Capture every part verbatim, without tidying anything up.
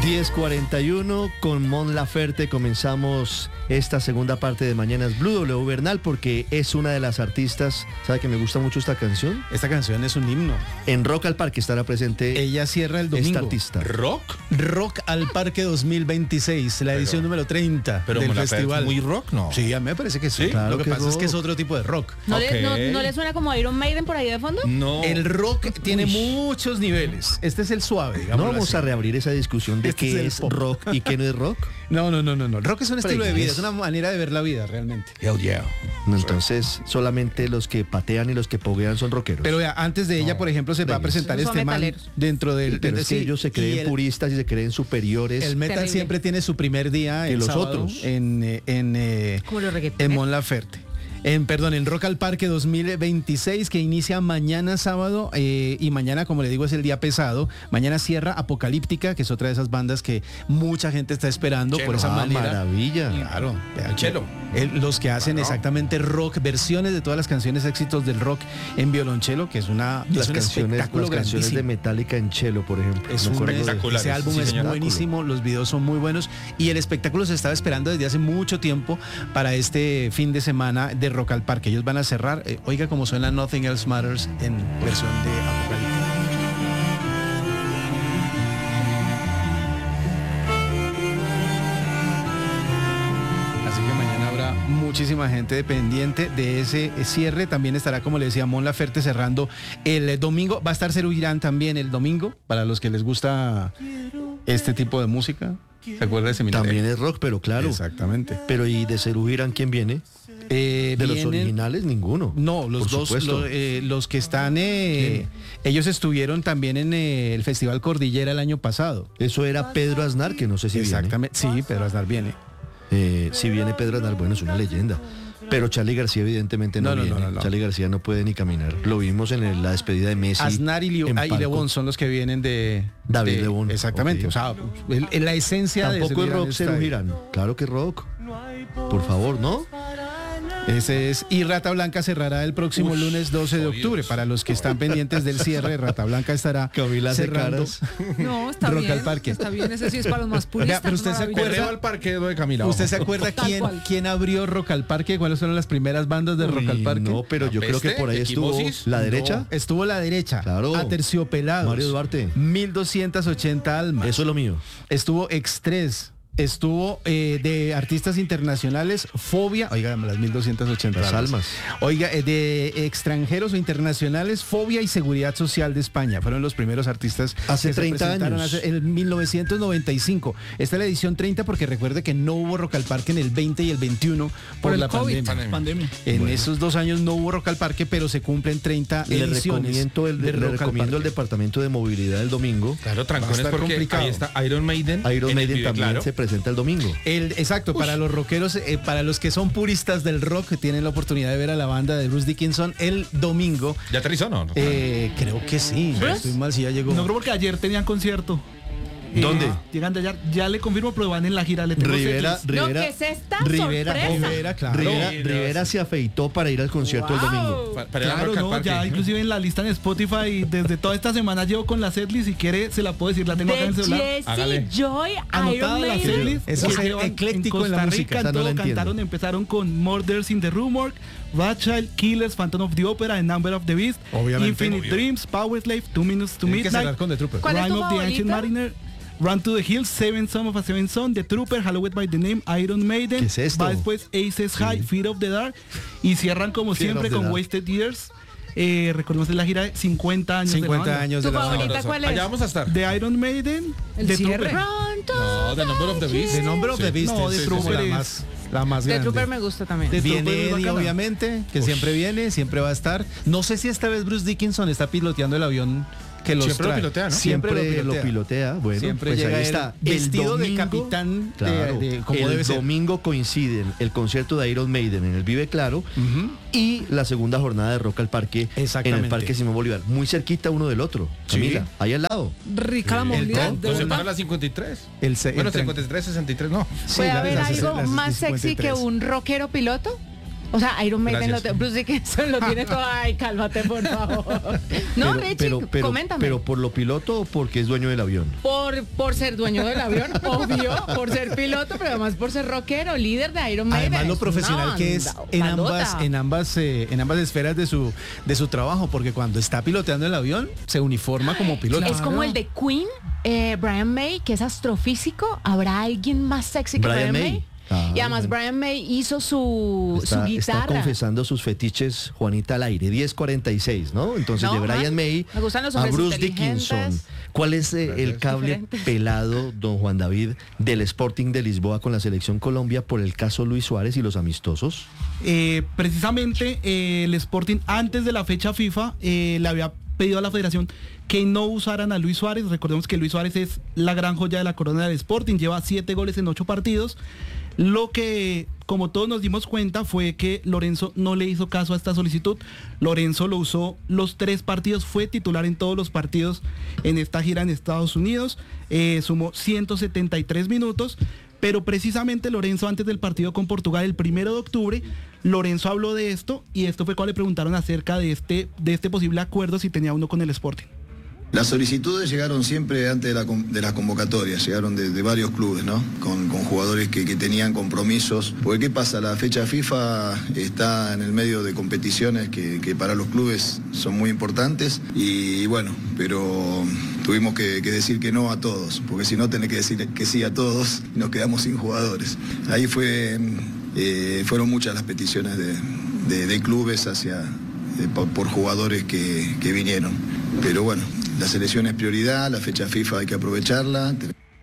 diez cuarenta y uno con Mon Laferte comenzamos esta segunda parte de Mañanas Blue. W Bernal, porque es una de las artistas. ¿Sabe que me gusta mucho esta canción? Esta canción es un himno. En Rock al Parque estará presente. Ella cierra el domingo. Esta artista. ¿Rock? Rock al Parque dos mil veintiséis, la edición pero, número treinta pero del festival. ¿Muy rock? No. Sí, a mí me parece que sí. ¿Sí? Claro Lo que, que pasa rock. es que es otro tipo de rock. ¿No, Okay. le, no, ¿No le suena como Iron Maiden por ahí de fondo? No. El rock tiene muchos niveles. Este es el suave, digamos. No vamos así. a reabrir esa discusión de Este qué es el es pop. rock y qué no es rock. No, no, no, no, no. El rock es un estilo de vida, es- es una manera de ver la vida realmente. Hell yeah. Entonces, solamente los que patean y los que poguean son rockeros. Pero vea, antes de ella, por ejemplo, se va a Reyes. presentar Esos son este man metaleros. dentro del... Pero de- es que sí, ellos se y creen el- puristas y se creen superiores. El metal Terrible. siempre tiene su primer día Que el los sábado otros. en eh, en eh, Como los en reggaetoneros. Mon Laferte. En, perdón, en Rock al Parque dos mil veintiséis, que inicia mañana sábado, eh, y mañana, como le digo, es el día pesado. Mañana cierra Apocalíptica, que es otra de esas bandas que mucha gente está esperando Chelo. por esa Ah, manera. maravilla. Claro, vea que Chelo. el- los que hacen Claro. exactamente rock, versiones de todas las canciones éxitos del rock en violonchelo, que es una es Las un canciones, espectáculo las canciones de grandísimo. Metallica en cello, por ejemplo. Es Me un acuerdo de- espectáculo. ese álbum Sí, es señor. buenísimo, los videos son muy buenos y el espectáculo se estaba esperando desde hace mucho tiempo para este fin de semana de Rock al Parque. Ellos van a cerrar, eh, oiga cómo suena Nothing Else Matters en versión de Apocalíptica. Así que mañana habrá muchísima gente dependiente de ese cierre. También estará, como le decía, Mon Laferte cerrando el eh, domingo. Va a estar Serú Girán también el domingo, para los que les gusta este tipo de música. ¿Se acuerda de ese milagro? También es rock, pero claro. Exactamente. Pero ¿y de Serú Girán quién viene? Eh, De los vienen- originales, ninguno. No, los Por dos, supuesto. lo- eh, los que están, eh, ellos estuvieron también en eh, el Festival Cordillera el año pasado. Eso era Pedro Aznar, que no sé si Exactamente, sí, Pedro Aznar viene. viene. Eh, si viene Pedro Aznar, bueno, es una leyenda. Pero Charly García evidentemente no, No, no, viene. no, no, no. Charly García no puede ni caminar. Lo vimos en el- la despedida de Messi. Aznar y, Liu- en ah, y palco. Lebón son los que vienen de... David de- Lebón, Exactamente, ok. o sea, el- el- la esencia de Tampoco es Serú rock está Serú ahí. Girán. Claro que es rock. Por favor, ¿no? Ese es, y Rata Blanca cerrará el próximo Ush, lunes doce de oh, octubre. Dios. Para los que están pendientes del cierre, Rata Blanca estará Camila hace cerrando. caras. No, está Rock bien. al Parque. Está bien, ese sí es para los más puristas. Vea, pero usted se maravilloso. acuerda- Perreo al parque de Camila. ¿Usted ojo. se acuerda Tal quién, cual. quién abrió Rock al Parque? ¿Cuáles fueron las primeras bandas de Rock al Uy, Parque? No, pero yo ¿La creo que peste? por ahí estuvo ¿Equimosis? la No. derecha. Estuvo la derecha, Claro. Aterciopelados, Mario Duarte. mil doscientas ochenta almas. Eso es lo mío. Estuvo Extres, estuvo eh, de artistas internacionales, Fobia, oiga, las mil doscientas ochenta Las almas. Oiga, eh, de extranjeros o internacionales, Fobia y Seguridad Social de España. Fueron los primeros artistas Hace que se treinta presentaron años. hace- en mil novecientos noventa y cinco. Esta es la edición treinta porque recuerde que no hubo Rock al Parque en el veinte y el veintiuno por, Por el la COVID, pandemia. pandemia. En Bueno. esos dos años no hubo Rock al Parque, pero se cumplen treinta Le ediciones recomiendo, el, de le Rock al recomiendo el Parque. departamento de movilidad del domingo. Claro, Va a trancones estar porque complicado. ahí está Iron Maiden. Iron en el Maiden video, también claro. se presenta el domingo. El, exacto, para los rockeros, eh, para los que son puristas del rock, que tienen la oportunidad de ver a la banda de Bruce Dickinson el domingo. ¿Ya aterrizó no? no? Eh, creo que sí. ¿Ves? Estoy mal si ya llegó. No creo porque ayer tenían concierto. ¿Dónde? Llegan de allá, ya le confirmo, pero van en la gira. Le tengo Rivera, setlist. No, Rivera, ¿qué es esta Rivera, sorpresa? Rivera, claro. Rivera, Sí, Rivera se afeitó para ir al concierto el Wow. domingo. Pa- para ir a Claro, Rock al no, Parque. ya inclusive en la lista en Spotify, desde toda esta semana llevo con la setlist, si quiere se la puedo decir, la tengo acá en el De celular. Hágale. Jesse Joy, Iron Anotada la Maiden. setlist. Eso es que llevan ecléctico en la Costa música. Rica, Esa no todo la entiendo. cantaron, empezaron con Murders in the Rumor, Rothschild, Killers, Phantom of the Opera, The Number of the Beast, Obviamente. Infinite Obvio. Dreams, Power Slave, Two Minutes to Tiene que cerrar Midnight, con The Trooper. ¿Cuál es Rime tu of the Ancient favorito? Mariner, Run to the Hills, Seven Son of a Seven Son, The Trooper, Hallowed by the Name, Iron Maiden. ¿Qué es esto? Va después Aces High, Fear of the Dark. Y cierran como Fear siempre of the con Dark. Wasted Years. Eh, recordemos la gira de cincuenta años de la cincuenta banda. años ¿Tu de la banda. favorita cuál es? Allá vamos a estar. De Iron Maiden, El The cierre. Trooper. Run to No, The Number of the Beast. The Number of the Beast No, es The como Trooper la es- más, la más The grande. Trooper me gusta también. The Viene Trooper es Eddie, bacana. obviamente, que siempre viene, siempre va a estar. No sé si esta vez Bruce Dickinson está piloteando el avión que los Siempre lo trae. pilotea, ¿no? Siempre, Siempre lo pilotea. Bueno, Siempre pues llega ahí él está. vestido el de domingo, capitán de- claro, de- como el debe ser. domingo coinciden el concierto de Iron Maiden en el Vive Claro Ujú. y la segunda jornada de Rock al Parque en Exactamente. el Parque Simón Bolívar. Muy cerquita uno del otro. Sí. Camila, ahí al lado. Rica la El movilidad. tren, de Nos verdad. separa la cincuenta y tres. El se- Bueno, el tren- cincuenta y tres, sesenta y tres, no. Sí, ¿Puede la- haber las- algo las más sexy cincuenta y que tres. un rockero piloto? O sea, Iron Maiden, lo Gracias. te- Bruce Dickinson lo tiene todo. Ay, cálmate, por favor. No, pero, Richie, pero, pero, coméntame. pero por lo piloto o porque es dueño del avión. Por, por ser dueño del avión, obvio, por ser piloto, pero además por ser rockero, líder de Iron Maiden. Además lo Es profesional una que es banda- en bandota. ambas, en ambas, eh, en ambas esferas de su, de su trabajo, porque cuando está piloteando el avión, se uniforma como piloto. Es como el de Queen, eh, Brian May, que es astrofísico. ¿Habrá alguien más sexy que Brian Brian, May. May? Ah, y además bueno. Brian May hizo su, Está, su está guitarra. confesando sus fetiches, Juanita, al aire. diez cuarenta y seis, ¿no? Entonces, No, de Brian ajá. May Me gustan los a hombres Bruce inteligentes. Dickinson. ¿Cuál es eh, el cable Diferentes. pelado, don Juan David, del Sporting de Lisboa con la Selección Colombia por el caso Luis Suárez y los amistosos? Eh, precisamente eh, el Sporting antes de la fecha FIFA eh, le había pedido a la federación que no usaran a Luis Suárez. Recordemos que Luis Suárez es la gran joya de la corona del Sporting, lleva siete goles en ocho partidos. Lo que, como todos nos dimos cuenta, fue que Lorenzo no le hizo caso a esta solicitud. Lorenzo lo usó los tres partidos, fue titular en todos los partidos en esta gira en Estados Unidos, eh, sumó ciento setenta y tres minutos, pero precisamente Lorenzo antes del partido con Portugal, el primero de octubre, Lorenzo habló de esto y esto fue cuando le preguntaron acerca de este, de este posible acuerdo si tenía uno con el Sporting. Las solicitudes llegaron siempre antes de, la, con- de las convocatorias, llegaron de, de varios clubes, ¿no? Con, con jugadores que, que tenían compromisos. Porque ¿qué pasa? La fecha FIFA está en el medio de competiciones que, que para los clubes son muy importantes y bueno, pero tuvimos que, que decir que no a todos, porque si no tenés que decir que sí a todos y nos quedamos sin jugadores. Ahí fue, eh, fueron muchas las peticiones de, de- de clubes hacia, eh, por, por jugadores que, que vinieron. Pero bueno, la selección es prioridad, la fecha FIFA hay que aprovecharla.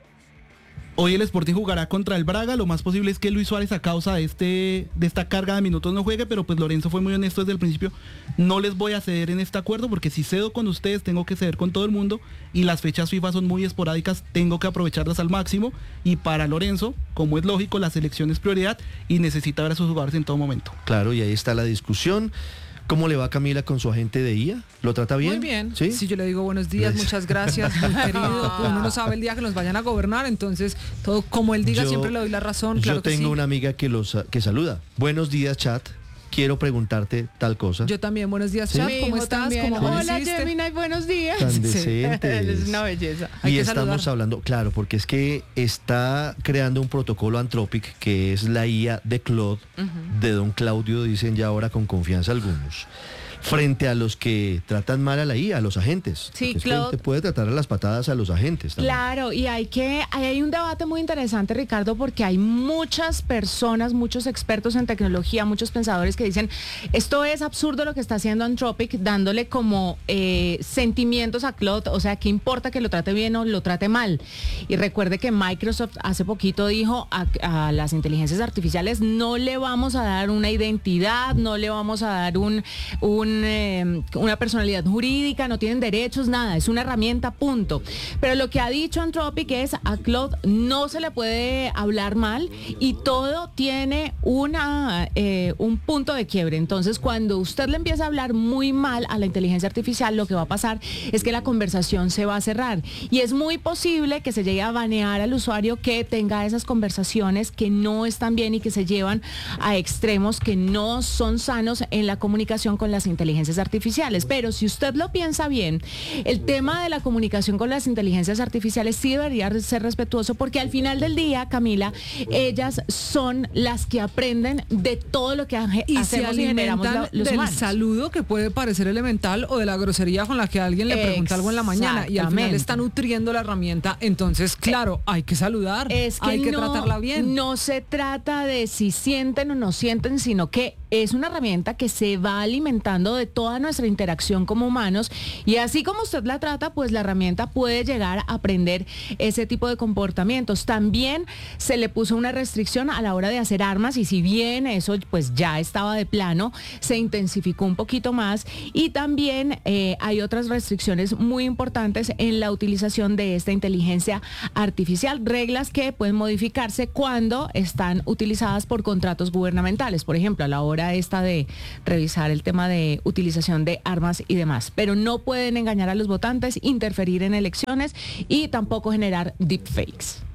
Hoy el Sporting jugará contra el Braga, lo más posible es que Luis Suárez a causa de este de esta carga de minutos no juegue, pero pues Lorenzo fue muy honesto desde el principio, no les voy a ceder en este acuerdo porque si cedo con ustedes tengo que ceder con todo el mundo y las fechas FIFA son muy esporádicas, tengo que aprovecharlas al máximo y para Lorenzo, como es lógico, la selección es prioridad y necesita ver a sus jugadores en todo momento. Claro, y ahí está la discusión. ¿Cómo le va Camila con su agente de I A? ¿Lo trata bien? Muy bien. ¿Sí? Si yo le digo buenos días, Les- muchas gracias, muy querido. Pues uno no sabe el día que nos vayan a gobernar, entonces todo como él diga Yo- siempre le doy la razón. Claro Yo que tengo sí. una amiga que, los, que saluda. Buenos días, chat. Quiero preguntarte tal cosa. Yo también, buenos días, ¿Sí? Chat, Mi ¿cómo hijo estás? también. ¿Cómo Hola, amaneciste? Gemini, buenos días. Tan Sí. decentes. Es una belleza. Hay Y que estamos saludar. hablando, claro, porque es que está creando un protocolo Anthropic, que es la I A de Claude, de don Claudio, dicen ya ahora con confianza algunos, frente a los que tratan mal a la I A, a los agentes. Sí, Porque es que Claude- te puede tratar a las patadas a los agentes también. Claro, y hay que, ahí hay un debate muy interesante, Ricardo, porque hay muchas personas, muchos expertos en tecnología, muchos pensadores que dicen, esto es absurdo lo que está haciendo Anthropic, dándole como eh, sentimientos a Claude, o sea, ¿qué importa que lo trate bien o lo trate mal? Y recuerde que Microsoft hace poquito dijo a, a las inteligencias artificiales, no le vamos a dar una identidad, no le vamos a dar un, un, eh, una personalidad jurídica, no tienen derechos, nada, es una herramienta, punto. Pero lo que ha dicho Anthropic es a Claude no se le puede hablar mal y todo tiene una, eh, un punto de quiebre. Entonces, cuando usted le empieza a hablar muy mal a la inteligencia artificial, lo que va a pasar es que la conversación se va a cerrar. Y es muy posible que se llegue a banear al usuario que tenga esas conversaciones que no están bien y que se llevan a extremos que no son sanos en la comunicación con las inteligencias artificiales. Pero si usted lo piensa bien, el tema de la comunicación con las inteligencias artificiales sí debería ser respetuoso porque al final del día, Camila, ellas son las que aprenden de todo lo que hace- Y se hacemos y generamos alimentan la- los del humanos. saludo que puede parecer elemental o de la grosería con la que alguien le pregunta algo en la mañana y al final Exactamente. está nutriendo la herramienta. Entonces, claro, hay que saludar, Es que, hay que no, tratarla bien. no se trata de si sienten o no sienten, sino que es una herramienta que se va alimentando de toda nuestra interacción como humanos y así como usted la trata, pues la herramienta puede llegar a aprender ese tipo de comportamientos. También se le puso una restricción a la hora de hacer armas y si bien eso pues ya estaba de plano, se intensificó un poquito más y también eh, hay otras restricciones muy importantes en la utilización de esta inteligencia artificial, reglas que pueden modificarse cuando están utilizadas por contratos gubernamentales, por ejemplo, a la hora esta de revisar el tema de utilización de armas y demás, pero no pueden engañar a los votantes, interferir en elecciones y tampoco generar deepfakes.